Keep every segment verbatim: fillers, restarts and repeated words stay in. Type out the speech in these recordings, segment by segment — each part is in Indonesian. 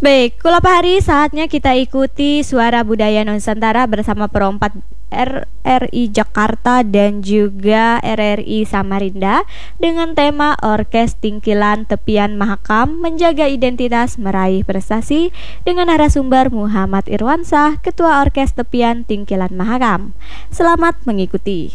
Baik, Kula Pahari, saatnya kita ikuti Suara Budaya Nusantara bersama perompak R R I Jakarta dan juga R R I Samarinda dengan tema Orkes Tingkilan Tepian Mahakam Menjaga Identitas Meraih Prestasi dengan narasumber Muhammad Irwansyah, Ketua Orkes Tepian Tingkilan Mahakam. Selamat mengikuti.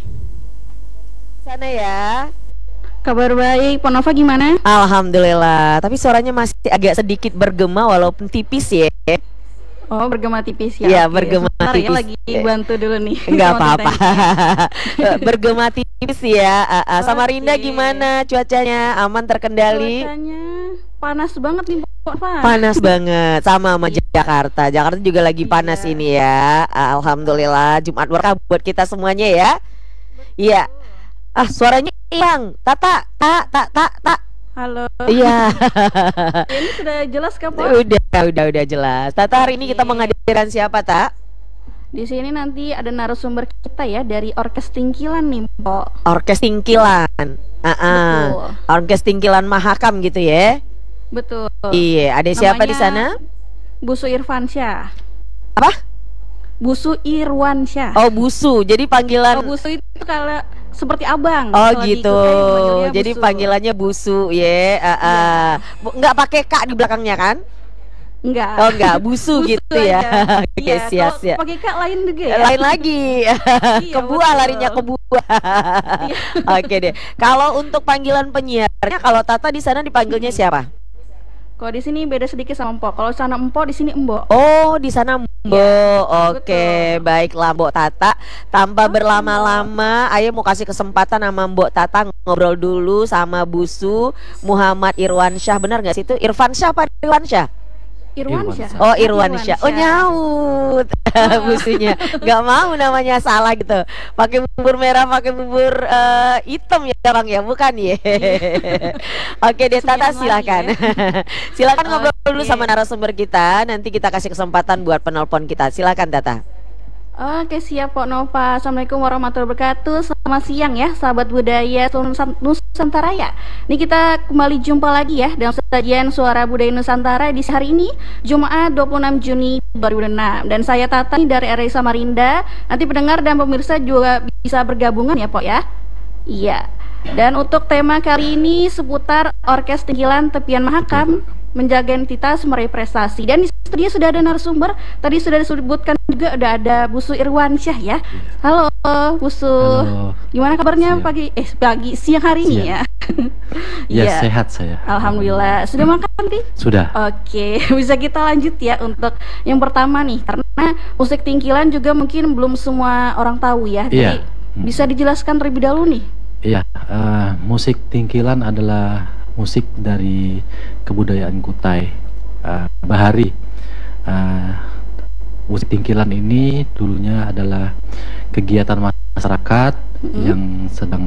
Sana ya. Kabar baik, Pak Nova gimana? Alhamdulillah, tapi suaranya masih agak sedikit bergema walaupun tipis ya. Oh, bergema tipis ya? Iya, oke. bergema Sebentar tipis. Ya, lagi bantu dulu nih. Enggak apa-apa. Bergema tipis ya. Uh, uh. Samarinda Oke. gimana cuacanya? Aman, terkendali? Cuacanya panas banget nih, Pak. Panas banget, sama sama Jakarta. Jakarta juga lagi panas Iya. ini ya. Alhamdulillah, Jumat berkah buat kita semuanya ya. Iya. Ah, suaranya hilang. Tata, tak, tak, tak, tak. Halo. Iya. Ini sudah jelas kah, Pak? Udah, udah, udah jelas. Tata, hari ini kita Oke. menghadirkan siapa, Tak? Di sini nanti ada narasumber kita ya dari Orkes Tingkilan nih, Pak. Orkes Tingkilan. Ah, ah. Betul. Orkes Tingkilan Mahakam gitu ya. Betul. Iya, ada siapa di Namanya sana? Busu Irwansyah. Apa? Busu Irwansyah. Oh, Busu. Jadi panggilan. Oh, Busu itu kalau seperti abang. Oh Kalau di gitu. Kutai dipanggilnya Jadi Busu. panggilannya Busu, ya. Ah, ah. Bu- Nggak pakai K di belakangnya kan? Enggak. Oh, enggak, Busu gitu ya. aja. Oke, Iya, siap, kalau siap. pakai kak lain juga ya. Lain lagi. Iya, Ke buah, betul. larinya ke buah. Iya. Oke deh. Kalau untuk panggilan penyiarnya, kalau Tata di sana dipanggilnya siapa? Kalau di sini beda sedikit sama Empok. Kalau sana Empok, di sini Embok. Oh, di sana Mbok. Iya, Oke, betul. baiklah Mbok Tata. Tanpa Oke, berlama-lama, ayo mau kasih kesempatan sama Mbok Tata ngobrol dulu sama Busu Muhammad Irwansyah. Benar nggak sih itu? Irfansyah apa Irwansyah? Irwansyah. Oh, Irwansyah. Oh, nyaut. Busunya. Nggak mau namanya salah gitu. Pakai bubur merah, pakai bubur eh, hitam ya, Bang ya, bukan ya? Oke deh, Tata, Semuanya silakan. lagi Silakan ngobrol dulu Oke. sama narasumber kita. Nanti kita kasih kesempatan buat penelpon kita. Silakan, Tata. Oke, siap Pak Nova. Assalamualaikum warahmatullahi wabarakatuh. Selamat siang ya, sahabat budaya Nusan- Nusantara ya. Ini kita kembali jumpa lagi ya dalam sajian Suara Budaya Nusantara di hari ini, Jumat dua puluh enam Juni dua ribu enam. Dan saya Tata nih dari R R I Samarinda. Nanti pendengar dan pemirsa juga bisa bergabungan ya, Pak ya. Iya. Dan untuk tema kali ini seputar Orkes Tingkilan Tepian Mahakam Menjaga Identitas Meraih Prestasi. Dan di studio sudah ada narasumber. Tadi sudah disebutkan juga udah ada Busu Irwansyah ya. Halo Busu. Halo. Gimana kabarnya Siang. pagi eh pagi siang hari ini ya? Ya, Iya. sehat saya. Alhamdulillah. Sudah makan nih? Sudah. Oke, bisa kita lanjut ya untuk yang pertama nih, karena musik Tingkilan juga mungkin belum semua orang tahu ya. Jadi Iya. Hmm. bisa dijelaskan terlebih dahulu nih. Iya, eh, musik Tingkilan adalah musik dari kebudayaan Kutai, eh, Bahari. Eh, musik Tingkilan ini dulunya adalah kegiatan masyarakat Mm-mm. yang sedang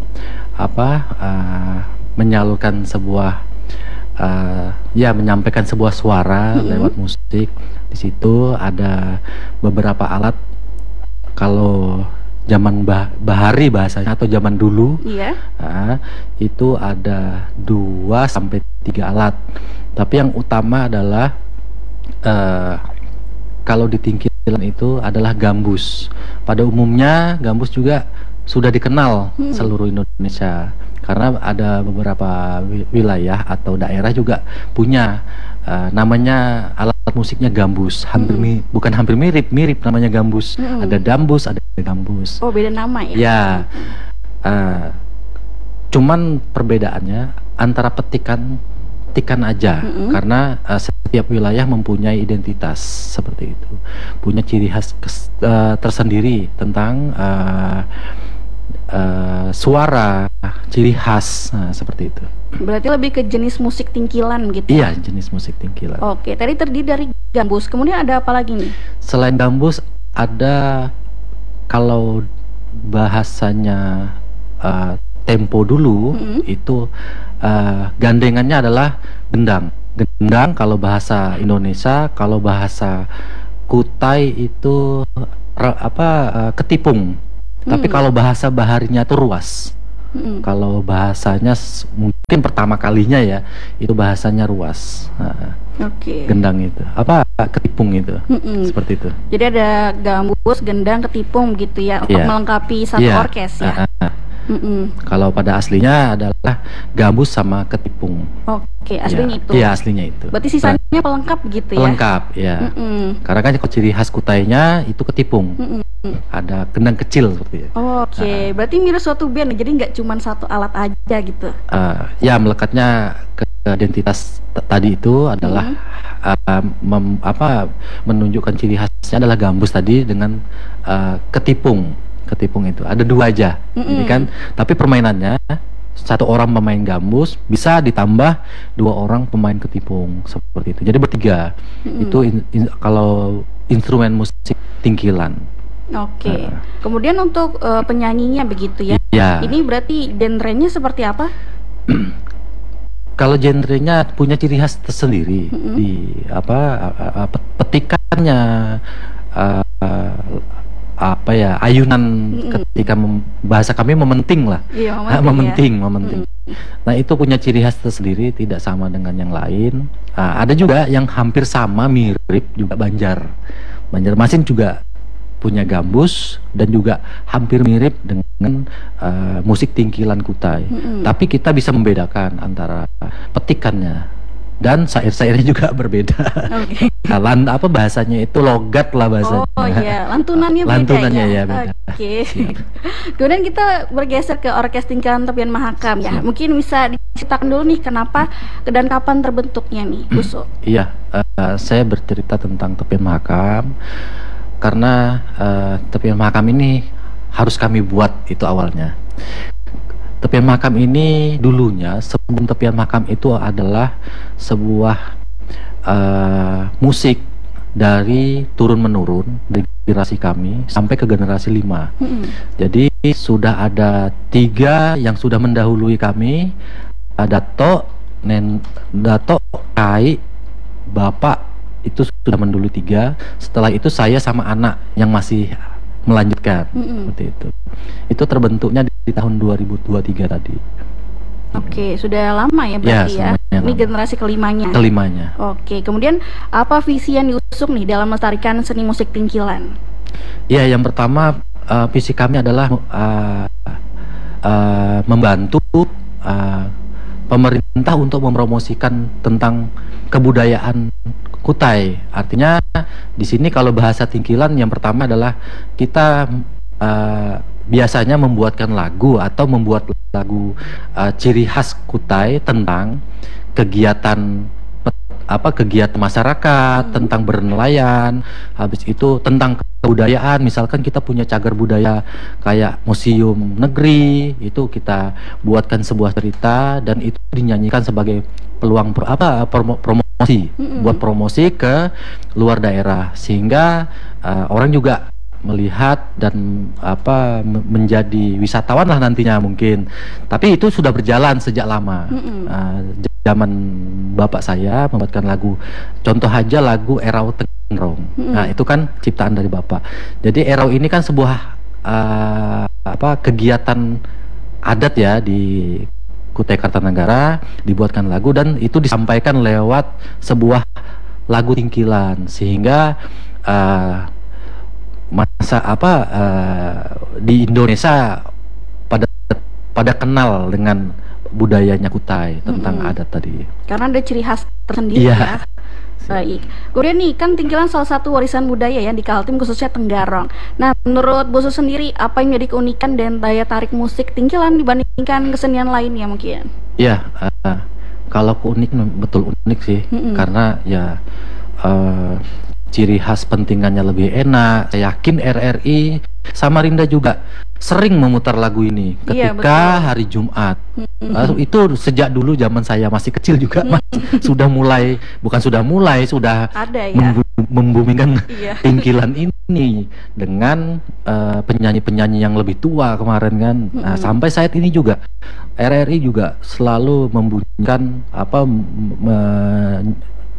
apa eh, menyalurkan sebuah eh, ya menyampaikan sebuah suara Mm-mm. lewat musik. Di situ ada beberapa alat. Kalau zaman bah- bahari bahasanya atau zaman dulu, Iya. nah, itu ada dua sampai tiga alat. Tapi yang utama adalah eh, kalau di Tingkilan itu adalah gambus. Pada umumnya gambus juga sudah dikenal Hmm. seluruh Indonesia karena ada beberapa wi- wilayah atau daerah juga punya eh, namanya alat musiknya gambus. Hampir Hmm. mi- bukan hampir mirip, mirip namanya gambus. Hmm. Ada dambus, ada gambus. Oh, beda nama ya? Ya, eh, cuman perbedaannya antara petikan petikan aja, Mm-mm. karena eh, setiap wilayah mempunyai identitas seperti itu, punya ciri khas kes- eh, tersendiri tentang eh, eh, suara, ciri khas, nah, seperti itu. Berarti lebih ke jenis musik Tingkilan gitu. Iya, jenis musik Tingkilan. Oke, tadi terdiri dari gambus. Kemudian ada apa lagi nih? Selain gambus ada, kalau bahasanya eh, tempo dulu, Mm-mm. itu eh, gandengannya adalah gendang. Gendang kalau bahasa Indonesia, kalau bahasa Kutai itu ra- apa eh, ketipung. Tapi Hmm. kalau bahasa baharinya itu ruas. Mm-mm. Kalau bahasanya s- mungkin pertama kalinya ya, itu bahasanya ruas. Nah, Oke. Gendang itu apa ketipung itu. Mm-mm. Seperti itu. Jadi ada gambus, gendang, ketipung gitu ya untuk Iya. melengkapi satu Iya. orkes ya. Ah, ah. Mm-mm. Kalau pada aslinya adalah gambus sama ketipung. Oke, aslinya Ya, itu. Iya, aslinya itu. Berarti sisanya pelengkap gitu ya. Pelengkap, ya. Mm-mm. Karena kan ciri khas Kutainya itu ketipung. Mm-mm. Ada gendang kecil seperti itu. Oke, berarti mirip suatu band, jadi nggak cuma satu alat aja gitu. Uh, ya melekatnya ke ke identitas t- tadi itu adalah uh, mem- apa menunjukkan ciri khasnya adalah gambus tadi dengan uh, ketipung. Ketipung itu ada dua aja. Mm-mm. Jadi kan, tapi permainannya satu orang pemain gambus bisa ditambah dua orang pemain ketipung seperti itu. Jadi bertiga. Mm-mm. Itu in- in- kalau instrumen musik tingkilan. Oke. Uh. Kemudian untuk eh, penyanyinya begitu ya. Ya. Ini berarti genrenya seperti apa? Kalau genrenya punya ciri khas tersendiri. Mm-mm. Di apa a- a- pet- petikannya, uh, apa ya, ayunan. Mm-mm. Ketika mem- bahasa kami mementing lah. Iya, Ah, mementing ya. mementing, mementing. Nah, itu punya ciri khas tersendiri, tidak sama dengan yang lain. Ah, ada juga yang hampir sama, mirip juga Banjar. Banjarmasin juga punya gambus dan juga hampir mirip dengan uh, musik tingkilan Kutai. Mm-mm. Tapi kita bisa membedakan antara petikannya dan syair-syairnya juga berbeda. Oke. Nah, lan- apa bahasanya itu logat lah bahasanya. Oh iya, lantunannya beda Lantunannya ya. ya beda. Oke. Kemudian kita bergeser ke orkes tingkalan tepian Mahakam ya. Siap. Mungkin bisa diceritakan dulu nih kenapa dan kapan terbentuknya nih, Buso. Iya, eh, saya bercerita tentang Tepian Mahakam karena eh, Tepian Mahakam ini harus kami buat itu awalnya. Tepian Mahakam ini dulunya sebelum Tepian Mahakam itu adalah sebuah eh, musik dari turun menurun dari generasi kami sampai ke generasi lima. Mm-mm. Jadi sudah ada tiga yang sudah mendahului kami, ada Dato, Nen, Dato, Kai, Bapak itu sudah mendahului tiga. Setelah itu saya sama anak yang masih melanjutkan. Mm-mm. Seperti itu. Itu terbentuknya di, di tahun dua ribu dua puluh tiga tadi. Oke, sudah lama ya berarti ya. lumayan Ini lama. generasi kelimanya. Kelimanya. Oke, kemudian apa visi yang diusung nih dalam melestarikan seni musik tingkilan? Ya, yang pertama uh, visi kami adalah uh, uh, membantu uh, pemerintah untuk mempromosikan tentang kebudayaan Kutai. Artinya di sini kalau bahasa tingkilan yang pertama adalah kita uh, biasanya membuatkan lagu atau membuat lagu uh, ciri khas Kutai tentang kegiatan apa kegiatan masyarakat, tentang bernelayan, habis itu tentang kebudayaan. Misalkan kita punya cagar budaya kayak museum negeri, itu kita buatkan sebuah cerita dan itu dinyanyikan sebagai peluang pro, apa promo, promosi, Mm-mm. buat promosi ke luar daerah sehingga uh, orang juga melihat dan apa me- menjadi wisatawan lah nantinya mungkin. Tapi itu sudah berjalan sejak lama. Mm-mm. Uh, zaman bapak saya membuatkan lagu, contoh aja lagu Erau Tengrong. Mm-mm. Nah, itu kan ciptaan dari bapak. Jadi Erau ini kan sebuah uh, apa kegiatan adat ya di Kutai Kartanegara, dibuatkan lagu dan itu disampaikan lewat sebuah lagu tingkilan sehingga uh, masa apa uh, di Indonesia pada pada kenal dengan budayanya Kutai tentang Mm-mm. adat tadi. Karena ada ciri khas tersendiri Iya. ya. Baik. Kemudian nih kan tingkilan salah satu warisan budaya ya di Kaltim khususnya Tenggarong. Nah, menurut Boso sendiri apa yang menjadi keunikan dan daya tarik musik tingkilan dibandingkan kesenian lainnya mungkin? Iya, uh, kalau unik betul unik sih, Mm-mm. karena ya uh, ciri khas pentingannya lebih enak. Saya yakin R R I Samarinda juga sering memutar lagu ini Iya, ketika betul. hari Jumat. Mm-mm. Uh, itu sejak dulu zaman saya masih kecil juga Mas, sudah mulai, bukan sudah mulai, sudah Ada ya. membu- membumingkan Iya. tingkilan ini dengan uh, penyanyi-penyanyi yang lebih tua kemarin kan. Nah, Mm-mm. sampai saat ini juga R R I juga selalu membunyikan apa m- me-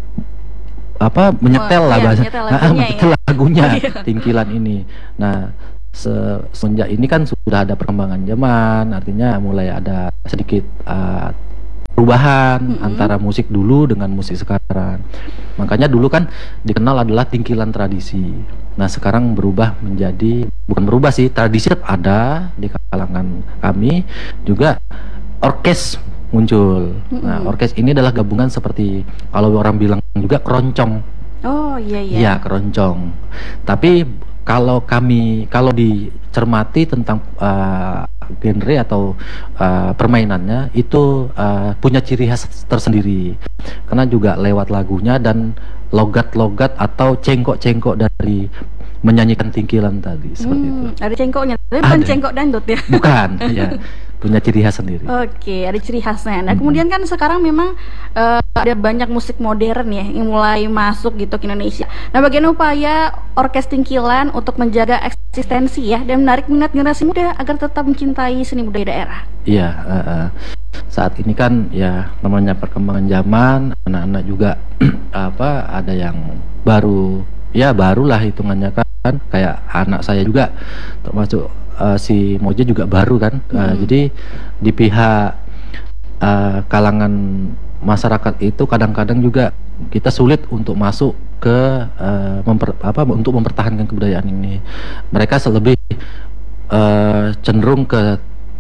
apa menyetel Oh, lah iya, bahasa menyetel Ah, lagunya menyetel ya. lagunya Oh, iya. tingkilan ini. Nah, se- semenjak ini kan sudah ada perkembangan zaman, artinya mulai ada sedikit uh, perubahan Mm-mm. antara musik dulu dengan musik sekarang. Makanya dulu kan dikenal adalah tingkilan tradisi. Nah sekarang berubah menjadi, bukan berubah sih, tradisi tetap ada di kalangan kami, juga orkes muncul. Nah Mm-mm. orkes ini adalah gabungan seperti kalau orang bilang juga keroncong. Oh iya iya. Iya keroncong. Tapi kalau kami kalau dicermati tentang uh, genre atau uh, permainannya itu uh, punya ciri khas tersendiri. Karena juga lewat lagunya dan logat-logat atau cengkok-cengkok dari menyanyikan tingkilan tadi seperti itu. Hmm, ada cengkoknya, tapi bukan Ada. cengkok dangdut ya. Bukan, ya. Punya ciri khas sendiri. Oke, ada ciri khasnya. Nah, Mm-mm. kemudian kan sekarang memang eh, ada banyak musik modern ya yang mulai masuk gitu ke Indonesia. Nah, bagaimana upaya Orkes Tingkilan untuk menjaga eksistensi ya dan menarik minat generasi muda agar tetap mencintai seni budaya daerah? Iya, uh, uh. Saat ini kan ya namanya perkembangan zaman, anak-anak juga apa ada yang baru, ya barulah hitungannya kan, kayak anak saya juga termasuk uh, si Moja juga baru kan. Uh, Hmm. Jadi di pihak uh, kalangan masyarakat itu kadang-kadang juga kita sulit untuk masuk ke uh, memper, apa untuk mempertahankan kebudayaan ini. Mereka lebih uh, cenderung ke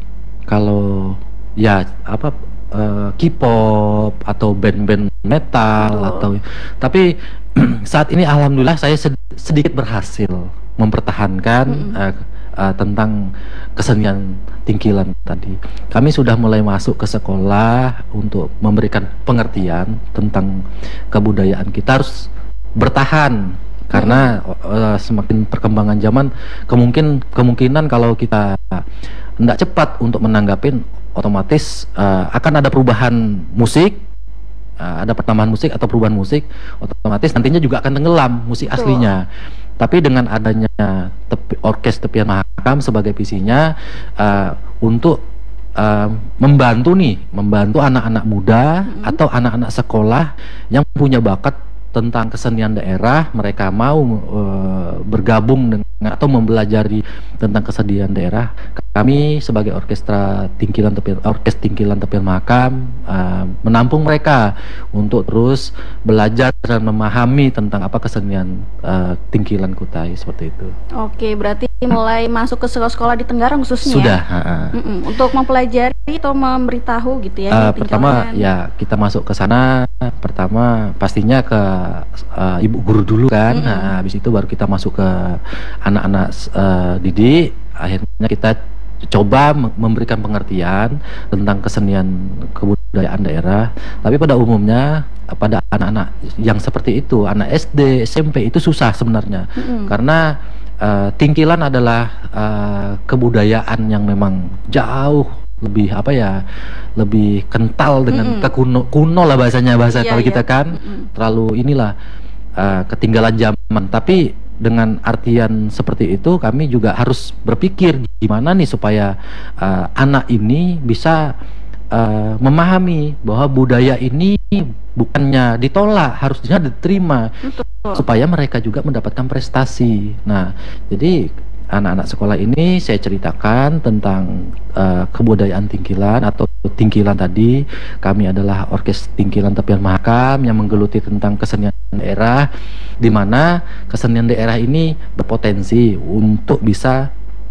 kalau ya apa uh, K-pop atau band-band metal Oh. atau tapi saat ini alhamdulillah saya sed- sedikit berhasil mempertahankan Mm-mm. uh, uh, tentang kesenian tingkilan tadi. Kami sudah mulai masuk ke sekolah untuk memberikan pengertian tentang kebudayaan kita harus bertahan karena uh, semakin perkembangan zaman kemungkin kemungkinan kalau kita tidak cepat untuk menanggapin otomatis uh, akan ada perubahan musik, uh, ada pertambahan musik atau perubahan musik, otomatis nantinya juga akan tenggelam musik Betul. aslinya. Tapi dengan adanya tepi, orkes tepian mahakam sebagai visinya uh, untuk uh, membantu nih, membantu anak-anak muda Mm-mm. atau anak-anak sekolah yang punya bakat tentang kesenian daerah, mereka mau uh, bergabung dengan atau mempelajari tentang kesenian daerah. Kami sebagai orkestra tingkilan tepian orkes tingkilan tepian mahakam uh, menampung mereka untuk terus belajar dan memahami tentang apa kesenian uh, tingkilan Kutai seperti itu. Oke, berarti mulai masuk ke sekolah-sekolah di Tenggara khususnya. Sudah. ha-ha. Mm-mm, untuk mempelajari atau memberitahu gitu ya. Uh, di pertama tingkatan. ya kita masuk ke sana pertama pastinya ke uh, ibu guru dulu kan. Mm-mm. Nah, habis itu baru kita masuk ke anak-anak uh, didik. Akhirnya kita coba mem- memberikan pengertian tentang kesenian kebudayaan daerah. Tapi pada umumnya uh, pada anak-anak yang seperti itu, anak S D, S M P itu susah sebenarnya. Mm-mm. Karena uh, tingkilan adalah uh, kebudayaan yang memang jauh lebih apa ya, lebih kental dengan Mm-mm. kekuno kuno lah bahasanya bahasa Iya, kalau iya. kita kan Mm-mm. terlalu inilah uh, ketinggalan zaman. Tapi dengan artian seperti itu kami juga harus berpikir gimana nih supaya uh, anak ini bisa uh, memahami bahwa budaya ini bukannya ditolak, harusnya diterima Betul. supaya mereka juga mendapatkan prestasi. Nah, jadi anak-anak sekolah ini saya ceritakan tentang uh, kebudayaan tingkilan atau tingkilan tadi. Kami adalah orkes tingkilan tepian mahakam yang menggeluti tentang kesenian daerah, di mana kesenian daerah ini berpotensi untuk bisa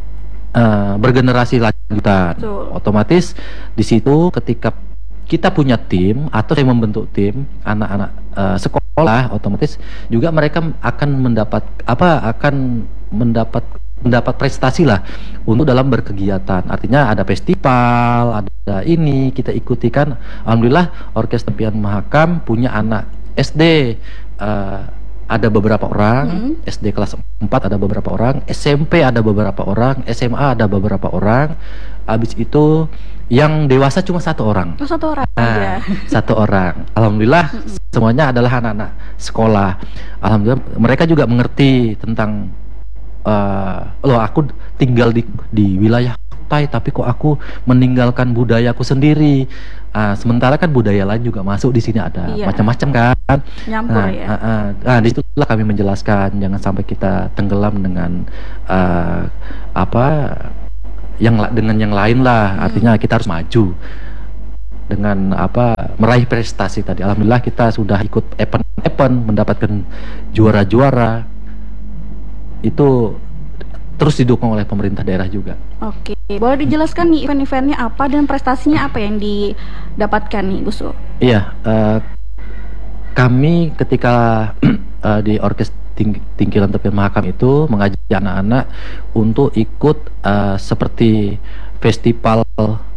uh, bergenerasi lanjutan. Betul. Otomatis di situ ketika kita punya tim atau saya membentuk tim anak-anak uh, sekolah, otomatis juga mereka akan mendapat apa akan mendapat mendapat prestasi lah untuk dalam berkegiatan. Artinya ada festival, ada ini kita ikuti kan. Alhamdulillah orkes tepian mahakam punya anak S D uh, ada beberapa orang, Mm-hmm. S D kelas empat ada beberapa orang, S M P ada beberapa orang, S M A ada beberapa orang. Habis itu yang dewasa cuma satu orang. Oh, satu orang Nah, aja. satu orang. Alhamdulillah semuanya adalah anak-anak sekolah. Alhamdulillah mereka juga mengerti tentang uh, loh aku tinggal di di wilayah Kutai tapi kok aku meninggalkan budayaku sendiri. Ah, sementara kan budaya lain juga masuk di sini ada Iya. macam-macam kan. Nyampur Nah, ya. ah, ah. Nah, di situlah kami menjelaskan jangan sampai kita tenggelam dengan uh, apa yang la- dengan yang lain lah. Hmm. Artinya kita harus maju. dengan apa meraih prestasi tadi. Alhamdulillah kita sudah ikut event-event, mendapatkan juara-juara. Itu terus didukung oleh pemerintah daerah juga. Oke, boleh dijelaskan nih event-eventnya apa dan prestasinya apa yang didapatkan nih Bu Su? Iya, uh, kami ketika uh, di Orkes Ting Tingkilan Tepian Mahakam itu mengajak anak-anak untuk ikut uh, seperti festival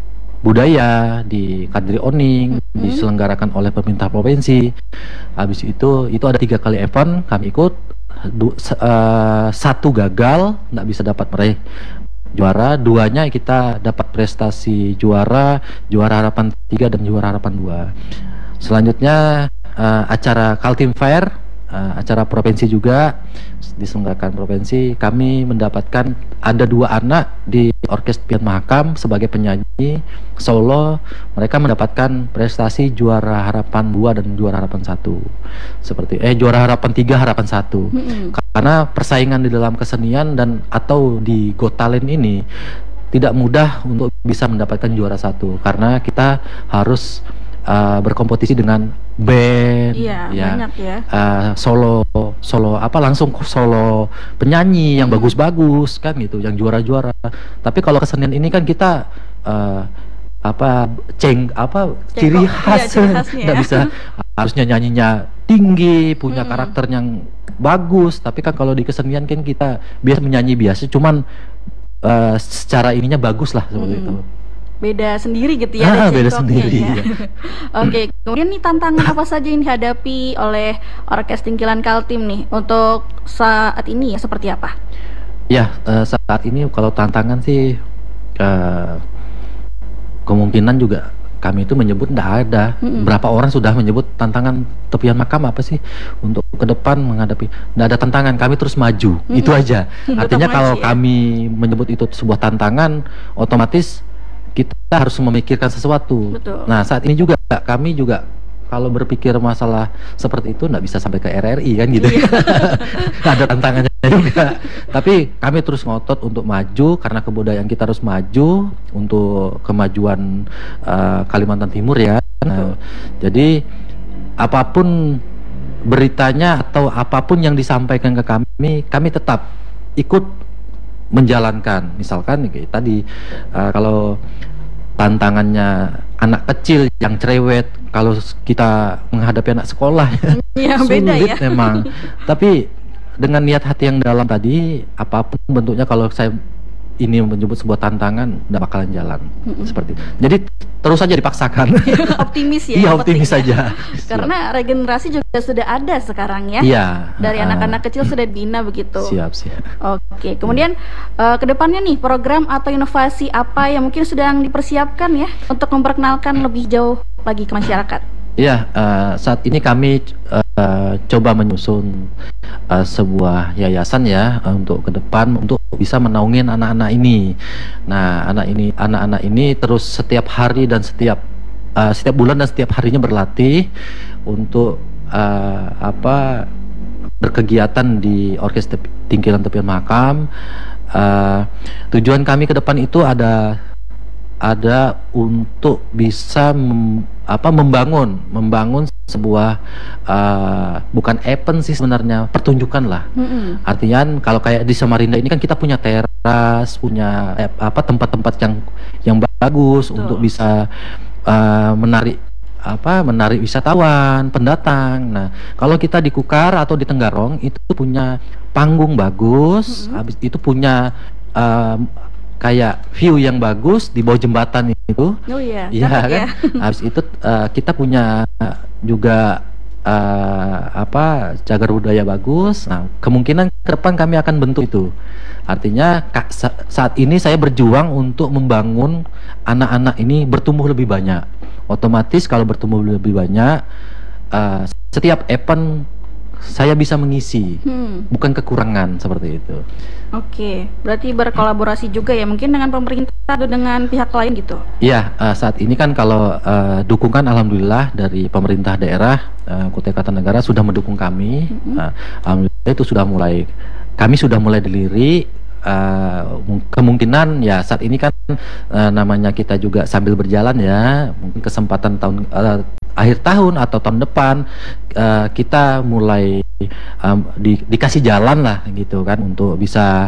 budaya di Kadri Oning, mm-hmm. diselenggarakan oleh pemerintah provinsi. Habis itu itu ada tiga kali event kami ikut. Du, uh, satu gagal, nggak bisa dapat meraih juara. Duanya kita dapat prestasi juara, juara harapan tiga dan juara harapan dua. Selanjutnya uh, acara Kaltim Fair, uh, acara provinsi juga diselenggarakan provinsi. Kami mendapatkan ada dua anak di Orkes Tepian Mahakam sebagai penyanyi solo. Mereka mendapatkan prestasi juara harapan dua dan juara harapan satu. Seperti eh juara harapan tiga, harapan satu. Mm-hmm. Karena persaingan di dalam kesenian dan atau di Got Talent ini tidak mudah untuk bisa mendapatkan juara satu karena kita harus Uh, berkompetisi dengan band, iya, ya, banyak ya. Uh, solo, solo apa langsung solo penyanyi yang hmm. bagus-bagus kan gitu, yang juara-juara. Tapi kalau kesenian ini kan kita uh, apa ceng apa Cengkok, ciri khas, iya, nggak ya. bisa harusnya nyanyinya tinggi, punya hmm. karakter yang bagus. Tapi kan kalau di kesenian kan kita biasa menyanyi biasa, cuman uh, secara ininya bagus lah seperti hmm. itu. Beda sendiri gitu ya, ah, ada beda sendiri ya. Oke, kemudian nih tantangan apa saja yang dihadapi oleh Orkes Tingkilan Kaltim nih untuk saat ini ya, seperti apa? Ya, uh, saat ini kalau tantangan sih uh, kemungkinan juga kami itu menyebut tidak ada. Mm-hmm. Berapa orang sudah menyebut tantangan Tepian Mahakam apa sih untuk ke depan menghadapi? Tidak ada tantangan, kami terus maju. Mm-hmm. Itu aja. Artinya kalau ya? Kami menyebut itu sebuah tantangan, otomatis kita harus memikirkan sesuatu. Betul. Nah saat ini juga kami juga kalau berpikir masalah seperti itu nggak bisa sampai ke R R I kan gitu. Iya. Ada tantangannya juga. Tapi kami terus ngotot untuk maju karena kebudayaan kita harus maju untuk kemajuan uh, Kalimantan Timur ya. Nah, jadi apapun beritanya atau apapun yang disampaikan ke kami, kami tetap ikut menjalankan. Misalkan kayak tadi uh, kalau tantangannya anak kecil yang cerewet, kalau kita menghadapi anak sekolah ya, sulit beda ya. memang. Tapi dengan niat hati yang dalam tadi, apapun bentuknya, kalau saya ini menyebut sebuah tantangan, tidak bakalan jalan. Mm-hmm. Seperti itu. Jadi terus saja dipaksakan. Optimis ya. Iya, optimis saja. Karena regenerasi juga sudah ada sekarang ya. Iya. Dari uh, anak-anak kecil sudah dibina begitu. Siap, siap. Oke, kemudian uh, kedepannya nih program atau inovasi apa yang mungkin sedang dipersiapkan ya untuk memperkenalkan lebih jauh lagi ke masyarakat? Ya, uh, saat ini kami uh, coba menyusun uh, sebuah yayasan ya uh, untuk ke depan untuk bisa menaungin anak-anak ini. Nah, anak ini, anak-anak ini terus setiap hari dan setiap uh, setiap bulan dan setiap harinya berlatih untuk uh, apa berkegiatan di Orkes Tep Tingkilan Tepian Mahakam. Uh, tujuan kami ke depan itu ada ada untuk bisa mem, apa membangun membangun sebuah uh, bukan event sih sebenarnya, pertunjukan lah. Mm-hmm. Artinya kalau kayak di Samarinda ini kan kita punya teras, punya eh, apa tempat-tempat yang yang bagus. Betul. Untuk bisa uh, menarik apa menarik wisatawan, pendatang. Nah, kalau kita di Kukar atau di Tenggarong itu punya panggung bagus, mm-hmm. habis itu punya uh, kayak view yang bagus di bawah jembatan itu. Oh iya. Iya kan. Ya. Habis itu uh, kita punya juga uh, apa cagar budaya bagus. Nah, kemungkinan ke depan kami akan bentuk itu. Artinya sa saat ini saya berjuang untuk membangun anak-anak ini bertumbuh lebih banyak. Otomatis kalau bertumbuh lebih banyak, uh, setiap event saya bisa mengisi, hmm. bukan kekurangan seperti itu. Oke, berarti berkolaborasi juga ya, mungkin dengan pemerintah atau dengan pihak lain gitu? Iya, uh, saat ini kan kalau uh, dukungan alhamdulillah dari pemerintah daerah, uh, Kutai Kartanegara sudah mendukung kami. Mm-hmm. uh, alhamdulillah itu sudah mulai, kami sudah mulai dilirik uh, kemungkinan ya saat ini kan uh, namanya kita juga sambil berjalan ya, mungkin kesempatan tahun uh, akhir tahun atau tahun depan uh, kita mulai um, di, dikasih jalan lah gitu kan untuk bisa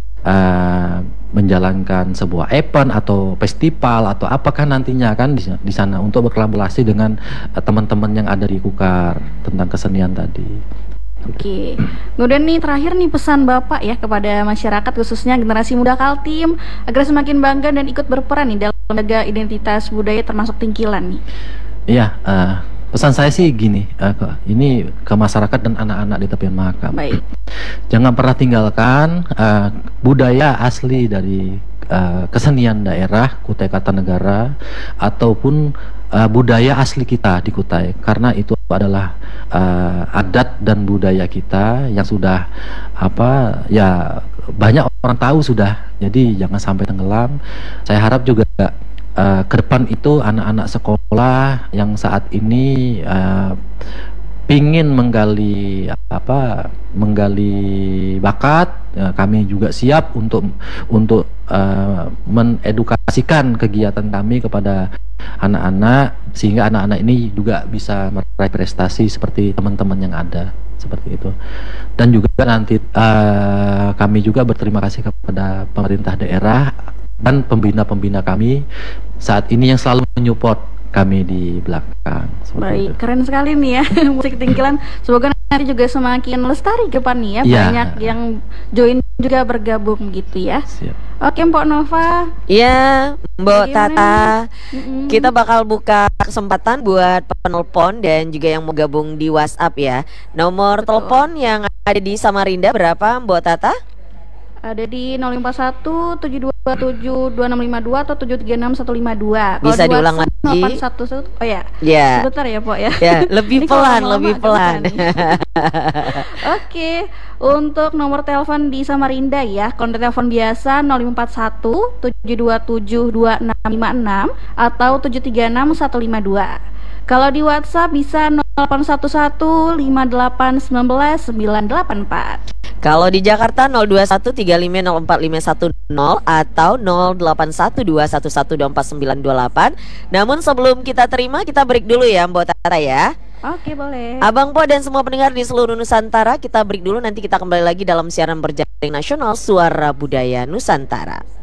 uh, menjalankan sebuah event atau festival atau apakah nantinya kan di, di sana untuk berkolaborasi dengan uh, teman-teman yang ada di Kukar tentang kesenian tadi. Oke, kemudian nih terakhir nih pesan Bapak ya kepada masyarakat khususnya generasi muda Kaltim agar semakin bangga dan ikut berperan nih dalam menjaga identitas budaya termasuk Tingkilan nih. Iya, uh, pesan saya sih gini, uh, ke, ini ke masyarakat dan anak-anak di tepian makam. Baik. Jangan pernah tinggalkan uh, budaya asli dari uh, kesenian daerah Kutai Kartanegara ataupun uh, budaya asli kita di Kutai, karena itu adalah uh, adat dan budaya kita yang sudah apa ya banyak orang tahu sudah. Jadi jangan sampai tenggelam. Saya harap juga Uh, ke depan itu anak-anak sekolah yang saat ini uh, pingin menggali apa menggali bakat, uh, kami juga siap untuk untuk uh, menedukasikan kegiatan kami kepada anak-anak sehingga anak-anak ini juga bisa meraih prestasi seperti teman-teman yang ada seperti itu. Dan juga nanti uh, kami juga berterima kasih kepada pemerintah daerah dan pembina-pembina kami saat ini yang selalu menyupport kami di belakang. Baik, itu. Keren sekali nih ya musik Tingkilan. Semoga nanti juga semakin lestari ke depan nih ya, ya. Banyak yang join juga bergabung gitu ya. Siap. Oke Mpok Nova. Iya, Mbok Tata. Mm-mm. Kita bakal buka kesempatan buat penelpon dan juga yang mau gabung di WhatsApp ya. Nomor Betul. telepon yang ada di Samarinda berapa, Mbok Tata? Ada di nol lima satu tujuh dua tujuh dua enam lima dua atau tujuh tiga enam satu lima dua. Bisa diulang lagi. nol delapan satu satu. Oh ya. Ya. Sebentar ya, Pok ya. Ya, lebih Ini kalau pelan, lama-lama lebih agak pelan. Oke, untuk nomor telepon di Samarinda ya, kalau telepon biasa nol lima empat satu tujuh dua tujuh dua enam lima enam atau tujuh tiga enam satu lima dua. Kalau di WhatsApp bisa nol delapan satu satu lima delapan satu sembilan sembilan delapan empat. Kalau di Jakarta nol dua satu tiga lima nol empat lima satu nol atau nol delapan satu dua satu satu dua empat sembilan dua delapan. Namun sebelum kita terima, kita break dulu ya Mbok Tata ya. Oke, boleh. Abang Po dan semua pendengar di seluruh Nusantara, kita break dulu, nanti kita kembali lagi dalam siaran berjaring nasional Suara Budaya Nusantara.